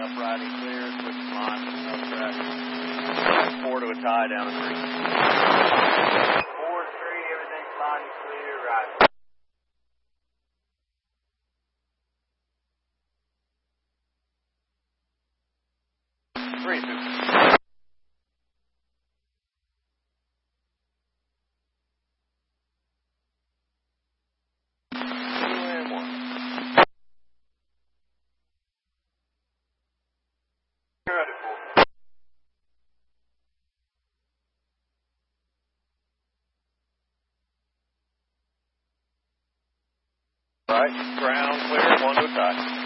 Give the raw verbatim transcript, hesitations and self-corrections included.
upright and clear, switch line, up track. Four to a tie down the three. Four to three, everything's fine and clear, right. Three, two. Right, ground clear, one to a tie.